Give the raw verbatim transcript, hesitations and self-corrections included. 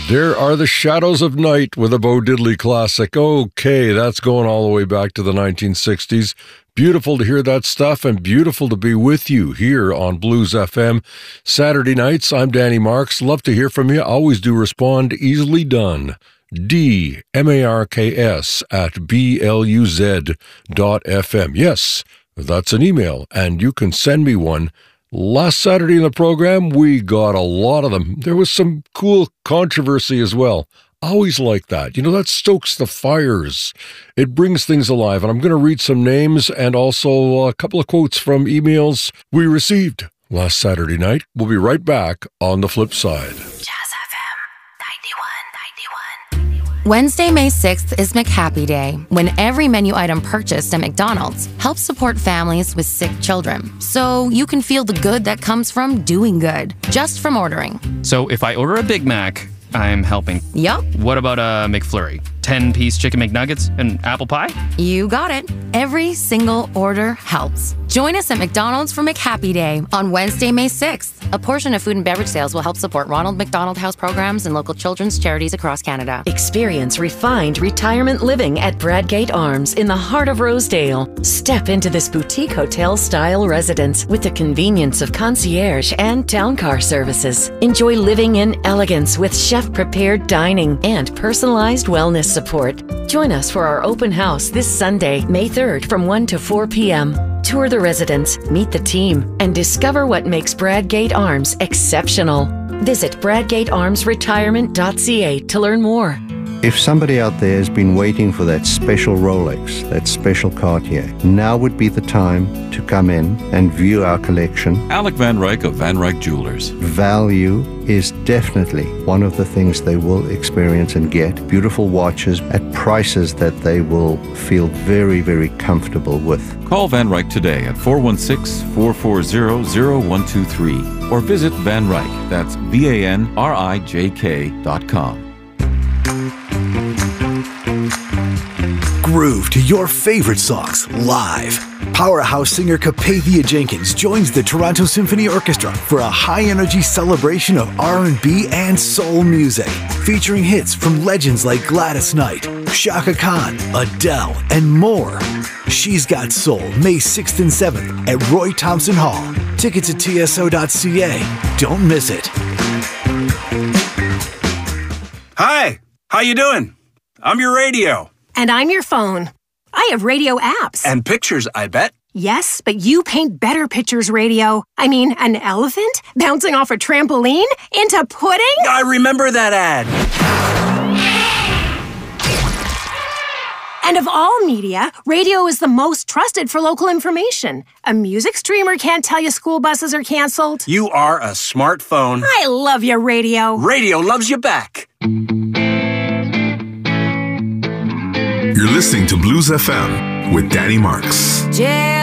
There Are the Shadows of Night with a Bo Diddley classic. Okay, that's going all the way back to the nineteen sixties. Beautiful to hear that stuff and beautiful to be with you here on Blues F M. Saturday nights, I'm Danny Marks. Love to hear from you. Always do respond. Easily done. D M A R K S at B L U Z dot F M. Yes, that's an email, and you can send me one. Last Saturday in the program, we got a lot of them. There was some cool controversy as well. Always like that. You know, that stokes the fires. It brings things alive. And I'm going to read some names and also a couple of quotes from emails we received last Saturday night. We'll be right back on the flip side. Wednesday, May sixth is McHappy Day, when every menu item purchased at McDonald's helps support families with sick children. So you can feel the good that comes from doing good, just from ordering. So if I order a Big Mac, I'm helping. Yup. What about a McFlurry? ten-piece chicken McNuggets and apple pie? You got it. Every single order helps. Join us at McDonald's for McHappy Day on Wednesday, May sixth. A portion of food and beverage sales will help support Ronald McDonald House programs and local children's charities across Canada. Experience refined retirement living at Bradgate Arms in the heart of Rosedale. Step into this boutique hotel-style residence with the convenience of concierge and town car services. Enjoy living in elegance with chef-prepared dining and personalized wellness support. Join us for our open house this Sunday, May third from one to four p.m. Tour the residence, meet the team, and discover what makes Bradgate Arms exceptional. Visit bradgate arms retirement dot c a to learn more. If somebody out there has been waiting for that special Rolex, that special Cartier, now would be the time to come in and view our collection. Alec Van Ryk of Van Ryk Jewelers. Value is definitely one of the things they will experience and get. Beautiful watches at prices that they will feel very, very comfortable with. Call Van Ryk today at four one six, four four zero, zero one two three or visit Van Ryk, that's V A N R I J K dot com. Groove to your favorite songs live. Powerhouse singer Capavia Jenkins joins the Toronto Symphony Orchestra for a high-energy celebration of R and B and soul music, featuring hits from legends like Gladys Knight, Chaka Khan, Adele, and more. She's Got Soul, May sixth and seventh at Roy Thompson Hall. Tickets at T S O dot C A. Don't miss it. Hi, how you doing? I'm your radio. And I'm your phone. I have radio apps. And pictures, I bet. Yes, but you paint better pictures, radio. I mean, an elephant bouncing off a trampoline into pudding? I remember that ad. And of all media, radio is the most trusted for local information. A music streamer can't tell you school buses are canceled. You are a smartphone. I love your radio. Radio loves you back. You're listening to Blues F M with Danny Marks. Yeah.